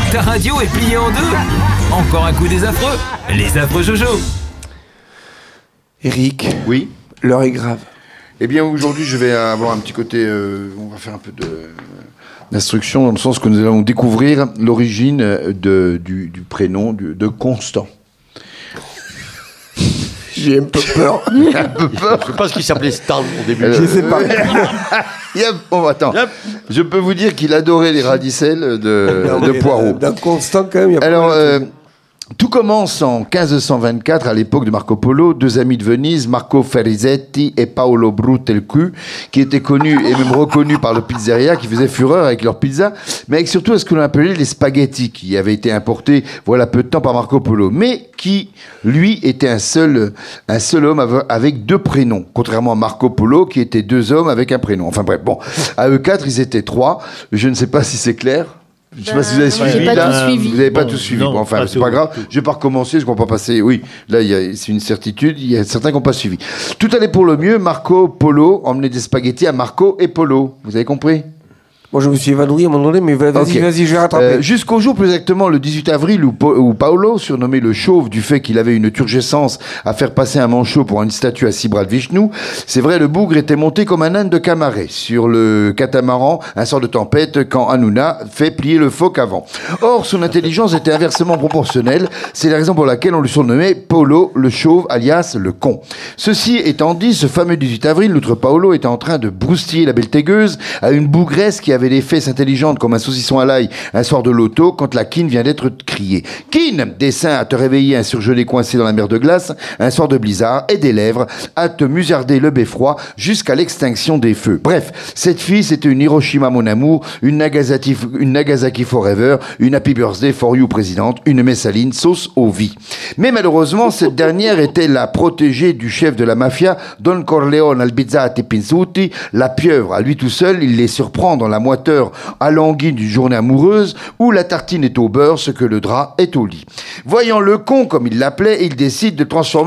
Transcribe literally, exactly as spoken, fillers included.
Ta radio est pliée en deux. Encore un coup des affreux. Les affreux Jojo. Eric. Oui. L'heure est grave. Eh bien, aujourd'hui, je vais avoir un petit côté... Euh, on va faire un peu de... d'instruction dans le sens que nous allons découvrir l'origine de, du, du prénom de, de Constant. J'ai un peu peur. un peu peur. Je sais pas ce qu'il s'appelait Stan au début. Euh, Je sais pas. Yep. Bon, attends. Yep. Je peux vous dire qu'il adorait les radicelles de, Non, de mais poireaux. Dans Constant, quand même, il y a Alors, pas mal de euh, trucs. tout commence en quinze cent vingt-quatre, à l'époque de Marco Polo, deux amis de Venise, Marco Ferizetti et Paolo Brutelcu, qui étaient connus et même reconnus par le pizzeria, qui faisaient fureur avec leur pizza, mais avec surtout ce que l'on appelait les spaghettis, qui avaient été importés, voilà, peu de temps par Marco Polo, mais qui, lui, était un seul, un seul homme avec deux prénoms, contrairement à Marco Polo, qui était deux hommes avec un prénom. Enfin bref, bon, à eux quatre, ils étaient trois. Je ne sais pas si c'est clair. Je ne sais pas si vous avez Ben, suivi. j'ai pas là. tout suivi. Vous n'avez pas Bon, tout suivi. non, Bon, enfin, pas c'est tout, pas grave. tout. Je vais pas recommencer. Je ne comprends pas passer. Oui, là, il y a- c'est une certitude. Il y a certains qui n'ont pas suivi. Tout allait pour le mieux. Marco Polo emmenait des spaghettis à Marco et Polo. Vous avez compris? Moi, je me suis évanoui à un moment donné, mais vas-y, Ok. vas-y, je vais rattraper. Euh, Jusqu'au jour, plus exactement, le dix-huit avril, où, Pa- où Paolo, surnommé le chauve du fait qu'il avait une turgescence à faire passer un manchot pour une statue à six bras de Vishnu, c'est vrai, le bougre était monté comme un âne de Camaret sur le catamaran, un sort de tempête, quand Hanouna fait plier le phoque avant. Or, son intelligence était inversement proportionnelle. C'est la raison pour laquelle on lui surnommait Polo, le chauve, alias le con. Ceci étant dit, ce fameux dix-huit avril, notre Paolo était en train de broustiller la belle tégueuse à une bougresse qui avait des fesses intelligentes comme un saucisson à l'ail un soir de loto quand la quine vient d'être criée. Quine, dessein à te réveiller un surgelé coincé dans la mer de glace un soir de blizzard et des lèvres à te musarder le beffroi jusqu'à l'extinction des feux. Bref, cette fille c'était une Hiroshima mon amour, une Nagasaki, une Nagasaki forever, une Happy Birthday for you présidente, une Messaline sauce aux vies. Mais malheureusement, cette dernière était la protégée du chef de la mafia, Don Corleone Albizzati Pinzuti, la pieuvre. À lui tout seul, il les surprend dans la moiteur alanguie d'une journée amoureuse où la tartine est au beurre, ce que le drap est au lit. Voyant le con, comme il l'appelait, il décide de transformer